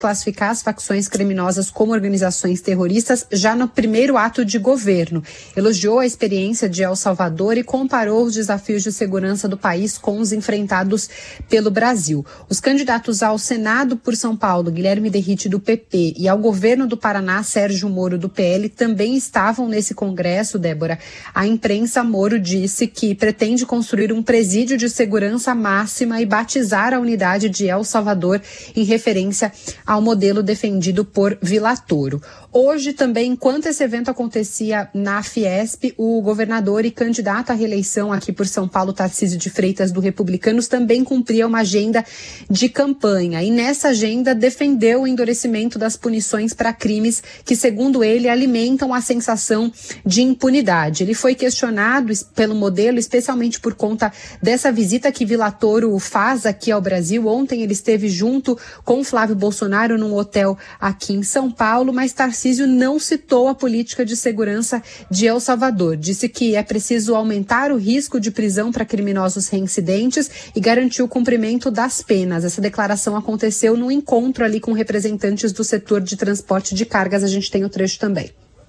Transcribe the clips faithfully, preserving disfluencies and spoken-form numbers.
classificar as facções criminosas como organizações terroristas já no primeiro ato de governo. Elogiou a experiência de El Salvador e comparou os desafios de segurança do país com os enfrentados pelo Brasil. Os candidatos ao Senado por São Paulo, Guilherme Derrite, do P P, e ao governo do Paraná, Sérgio Moro, do P L, também estavam nesse congresso, Débora. A imprensa, Moro disse que pretende construir um presídio de segurança máxima e batizar a unidade de El Salvador em referência ao modelo defendido por Vila Toro. Hoje também, enquanto esse evento acontecia na Fiesp, o governador e candidato à reeleição aqui por São Paulo, Tarcísio de Freitas, do Republicanos, também cumpria uma agenda de campanha. E nessa agenda defendeu o endurecimento das punições para crimes que, segundo ele, alimentam a sensação de impunidade. Ele foi questionado pelo modelo, especialmente por conta dessa visita que Vila Toro faz aqui ao Brasil. Ontem ele esteve junto com Flávio Bolsonaro num hotel aqui em São Paulo, mas Tarcísio não citou a política de segurança de El Salvador. Disse que é preciso aumentar o risco de prisão para criminosos reincidentes e garantir o cumprimento das penas. Essa declaração aconteceu num encontro ali com representantes do setor de transporte de cargas. A gente tem o trecho também.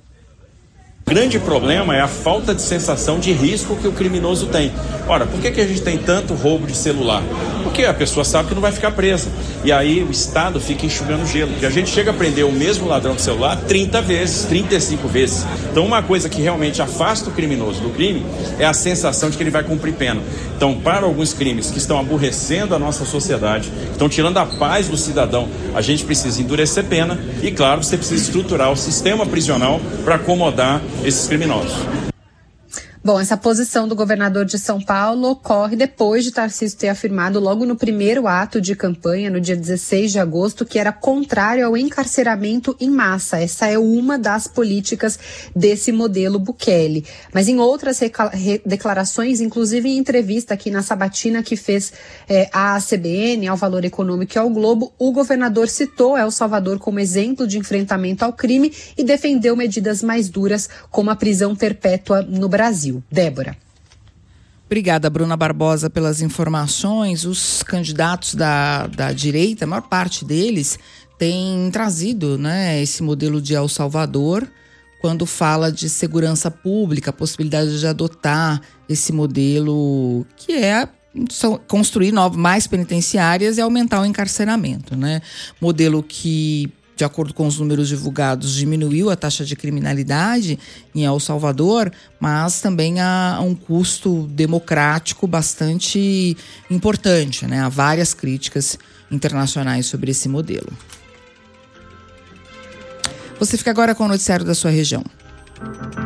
O grande problema é a falta de sensação de risco que o criminoso tem. Ora, por que que a gente tem tanto roubo de celular? Porque a pessoa sabe que não vai ficar presa. E aí o Estado fica enxugando gelo. Porque a gente chega a prender o mesmo ladrão de celular trinta vezes, trinta e cinco vezes. Então uma coisa que realmente afasta o criminoso do crime é a sensação de que ele vai cumprir pena. Então, para alguns crimes que estão aborrecendo a nossa sociedade, que estão tirando a paz do cidadão, a gente precisa endurecer pena e, claro, você precisa estruturar o sistema prisional para acomodar esses criminosos. Bom, essa posição do governador de São Paulo ocorre depois de Tarcísio ter afirmado logo no primeiro ato de campanha, no dia dezesseis de agosto, que era contrário ao encarceramento em massa. Essa é uma das políticas desse modelo Bukele. Mas em outras declarações, inclusive em entrevista aqui na sabatina que fez é, à C B N, ao Valor Econômico e ao Globo, o governador citou El Salvador como exemplo de enfrentamento ao crime e defendeu medidas mais duras, como a prisão perpétua no Brasil. Débora. Obrigada, Bruna Barbosa, pelas informações. Os candidatos da, da direita, a maior parte deles, tem trazido, né, esse modelo de El Salvador quando fala de segurança pública, a possibilidade de adotar esse modelo que é construir novas, mais penitenciárias e aumentar o encarceramento, né? Modelo que, de acordo com os números divulgados, diminuiu a taxa de criminalidade em El Salvador, mas também há um custo democrático bastante importante, né? Há várias críticas internacionais sobre esse modelo. Você fica agora com o noticiário da sua região.